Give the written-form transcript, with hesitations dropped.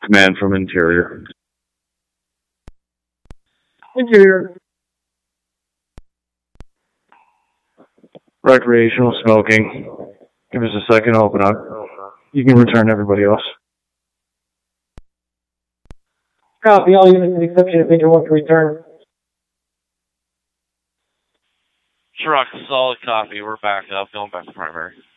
Command from interior. Interior. Recreational smoking. Give us a second to open up. You can return everybody else. Copy. All units exception if anyone can return. Truck, solid copy. We're back up. Going back to primary.